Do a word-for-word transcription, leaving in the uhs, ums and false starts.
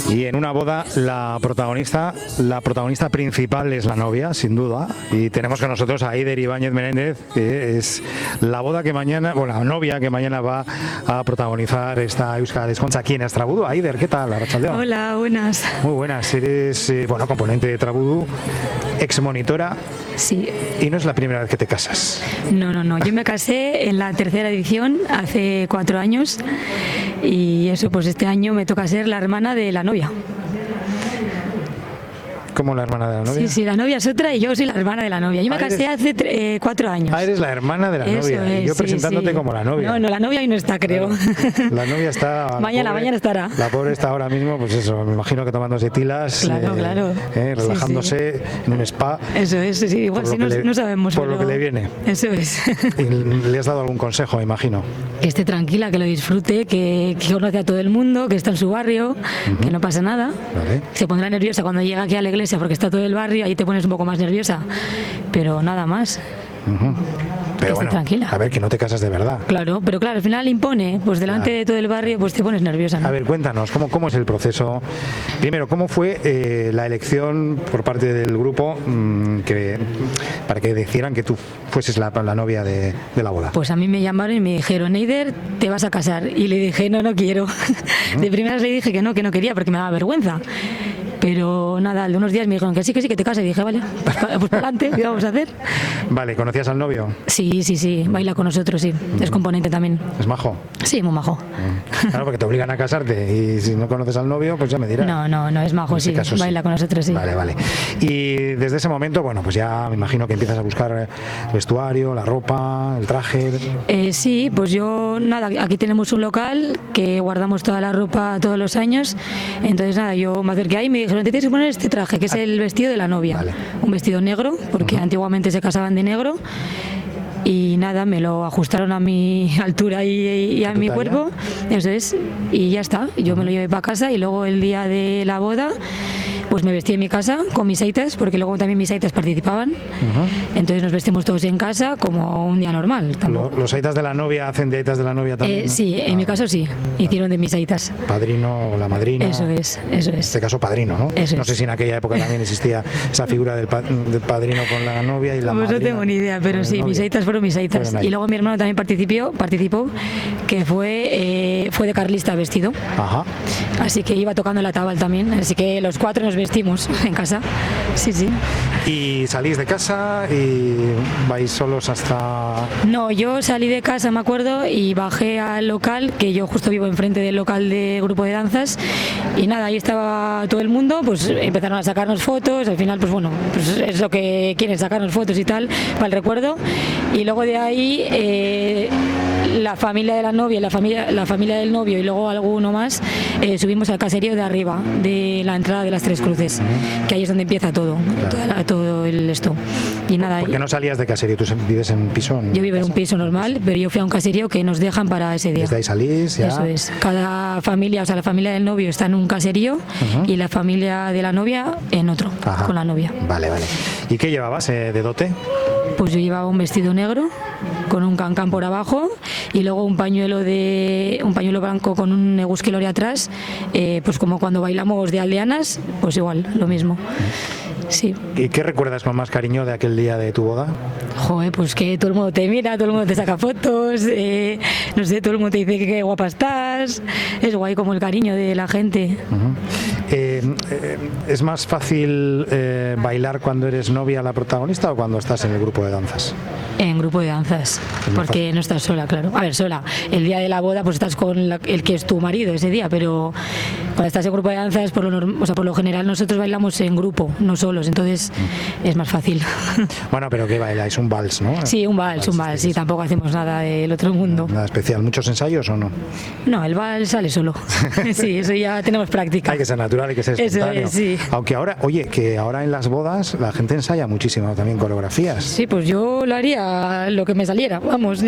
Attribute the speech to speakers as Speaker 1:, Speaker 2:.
Speaker 1: Y en una boda la protagonista, la protagonista principal es la novia, sin duda. Y tenemos con nosotros a Eider Ibáñez Menéndez, que es la boda que mañana, bueno, la novia que mañana va a protagonizar esta Euskal Descontza aquí en Astrabudu. Eider, ¿qué tal? Arratsaldeon.
Speaker 2: Hola, buenas.
Speaker 1: Muy buenas. Eres, eh, bueno, componente de Trabudu, ex monitora.
Speaker 2: Sí.
Speaker 1: Y no es la primera vez que te casas.
Speaker 2: No, no, no. Yo me casé en la tercera edición hace cuatro años y eso, pues este año me toca ser la hermana de la novia.
Speaker 1: ¿Cómo la hermana de la novia?
Speaker 2: Sí, sí, la novia es otra y yo soy la hermana de la novia. Yo me
Speaker 1: ah,
Speaker 2: casé
Speaker 1: eres...
Speaker 2: hace eh, cuatro años.
Speaker 1: Ah, eres la hermana de la
Speaker 2: Eso
Speaker 1: novia.
Speaker 2: es,
Speaker 1: y yo
Speaker 2: sí,
Speaker 1: presentándote
Speaker 2: sí.
Speaker 1: como la novia.
Speaker 2: No, no, la novia hoy no está, creo.
Speaker 1: Claro. La novia está...
Speaker 2: mañana,
Speaker 1: pobre,
Speaker 2: mañana estará.
Speaker 1: La pobre está ahora mismo, pues eso, me imagino que tomándose tilas.
Speaker 2: Claro,
Speaker 1: eh,
Speaker 2: claro.
Speaker 1: Eh, relajándose
Speaker 2: sí, sí.
Speaker 1: en un spa.
Speaker 2: Eso es, sí, igual si no,
Speaker 1: le,
Speaker 2: no sabemos.
Speaker 1: Por
Speaker 2: pero...
Speaker 1: lo que le viene.
Speaker 2: Eso es.
Speaker 1: Y le has dado algún consejo, me imagino.
Speaker 2: Que esté tranquila, que lo disfrute, que, que conoce a todo el mundo, que está en su barrio, uh-huh. que no pasa nada.
Speaker 1: Vale.
Speaker 2: Se pondrá nerviosa cuando llega aquí a la iglesia porque está todo el barrio, ahí te pones un poco más nerviosa, pero nada más.
Speaker 1: Uh-huh. Pero bueno,
Speaker 2: tranquila.
Speaker 1: A ver, que no te casas de verdad.
Speaker 2: Claro, pero claro, al final impone, pues delante claro. de todo el barrio, pues te pones nerviosa, ¿no?
Speaker 1: A ver, cuéntanos, ¿cómo, cómo es el proceso? Primero, ¿cómo fue eh, la elección por parte del grupo mmm, que, para que decidieran que tú fueses la, la novia de, de la boda?
Speaker 2: Pues a mí me llamaron y me dijeron, Eider, te vas a casar. Y le dije, no, no quiero. Uh-huh. De primeras le dije que no, que no quería porque me daba vergüenza. Pero nada, de unos días me dijeron que sí, que sí, que te casas. Y dije, vale, pues, pues para adelante, ¿qué vamos a hacer?
Speaker 1: Vale, ¿conocías al novio?
Speaker 2: Sí, sí, sí, baila con nosotros, sí. Es componente también.
Speaker 1: ¿Es majo?
Speaker 2: Sí, muy majo.
Speaker 1: Claro, porque te obligan a casarte y si no conoces al novio, pues ya me dirás.
Speaker 2: No, no, no, es majo, sí, caso, baila sí. con nosotros, sí.
Speaker 1: Vale, vale. Y desde ese momento, bueno, pues ya me imagino que empiezas a buscar el vestuario, la ropa, el traje.
Speaker 2: Eh, sí, pues yo, nada, aquí tenemos un local que guardamos toda la ropa todos los años. Entonces, nada, yo me acerqué ahí y me dijeron, te tienes que poner este traje, que es el vestido de la novia. Vale. Un vestido negro, porque uh-huh. antiguamente se casaban de negro. Y nada, me lo ajustaron a mi altura y, y a, a mi talla? cuerpo, eso es, y ya está. Yo me lo llevé para casa y luego el día de la boda pues me vestí en mi casa con mis aitas, porque luego también mis aitas participaban. Uh-huh. Entonces nos vestimos todos en casa como un día normal.
Speaker 1: Lo, ¿Los aitas de la novia hacen de aitas de la novia también?
Speaker 2: Eh, sí, en ah, mi caso sí, hicieron de mis aitas.
Speaker 1: Padrino o la madrina.
Speaker 2: Eso es, eso es.
Speaker 1: En este caso padrino, ¿no?
Speaker 2: Eso
Speaker 1: no
Speaker 2: es.
Speaker 1: sé si en aquella época también existía esa figura del, pa- del padrino con la novia y la
Speaker 2: pues
Speaker 1: madrina.
Speaker 2: No tengo ni idea, pero sí, mis aitas fueron mis aitas. Y luego mi hermano también participó, participó que fue, eh, fue de carlista vestido.
Speaker 1: Ajá.
Speaker 2: Así que iba tocando la tabal también, así que los cuatro nos vestimos en casa. Sí, sí.
Speaker 1: ¿Y salís de casa y vais solos hasta...?
Speaker 2: No, yo salí de casa, me acuerdo, y bajé al local, que yo justo vivo enfrente del local de grupo de danzas, y nada, ahí estaba todo el mundo, pues empezaron a sacarnos fotos, al final, pues bueno, pues es lo que quieren, sacarnos fotos y tal, para el recuerdo, y luego de ahí... Eh, la familia de la novia, la familia, la familia del novio y luego alguno más, eh, subimos al caserío de arriba, de la entrada de las Tres Cruces, que ahí es donde empieza todo, claro. toda, todo el esto. Y nada.
Speaker 1: ¿Por qué no salías de caserío? ¿Tú vives en un piso? En
Speaker 2: yo vivo en un piso normal, pero yo fui a un caserío que nos dejan para ese día.
Speaker 1: Desde ahí salís, ya.
Speaker 2: Eso es. Cada familia, o sea, la familia del novio está en un caserío uh-huh. y la familia de la novia en otro, Ajá. con la novia.
Speaker 1: Vale, vale. ¿Y qué llevabas eh, de dote?
Speaker 2: Pues yo llevaba un vestido negro con un cancán por abajo y luego un pañuelo de un pañuelo blanco con un egusquilori atrás, eh, pues como cuando bailamos de aldeanas, pues igual, lo mismo. Sí.
Speaker 1: ¿Y qué recuerdas con más cariño de aquel día de tu boda?
Speaker 2: Joder, pues que todo el mundo te mira, todo el mundo te saca fotos, eh, no sé, todo el mundo te dice que qué guapa estás, es guay como el cariño de la gente.
Speaker 1: Uh-huh. Eh, eh, ¿Es más fácil eh, bailar cuando eres novia la protagonista o cuando estás en el grupo de danzas?
Speaker 2: En grupo de danzas, porque no estás sola, claro. A ver, sola. El día de la boda pues estás con la, el que es tu marido ese día, pero cuando estás en grupo de danzas, por lo, norm, o sea, por lo general nosotros bailamos en grupo, no solos, entonces mm. es más fácil.
Speaker 1: Bueno, pero ¿qué bailáis? Un vals, ¿no?
Speaker 2: Sí, un vals, un vals, sí, tampoco hacemos nada del otro mundo.
Speaker 1: ¿Nada especial? ¿Muchos ensayos o no?
Speaker 2: No, el vals sale solo. Sí, eso ya tenemos práctica.
Speaker 1: Hay que ser natural, hay que ser espontáneo.
Speaker 2: Eso es, sí.
Speaker 1: Aunque ahora, oye, que ahora en las bodas la gente ensaya muchísimo también coreografías.
Speaker 2: Sí, pues yo lo haría lo que me saliera, vamos.